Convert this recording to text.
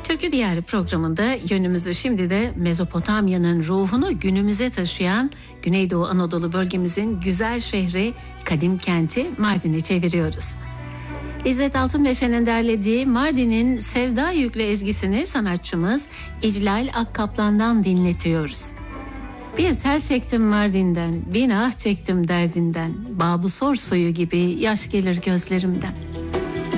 Türkü Diyarı programında yönümüzü şimdi de Mezopotamya'nın ruhunu günümüze taşıyan Güneydoğu Anadolu bölgemizin güzel şehri, kadim kenti Mardin'e çeviriyoruz. İzzet Altınmeşe'nin derlediği Mardin'in sevda yüklü ezgisini sanatçımız İclal Akkaplan'dan dinletiyoruz. Bir tel çektim Mardin'den, bin ah çektim derdinden, Babı Sor suyu gibi yaş gelir gözlerimden.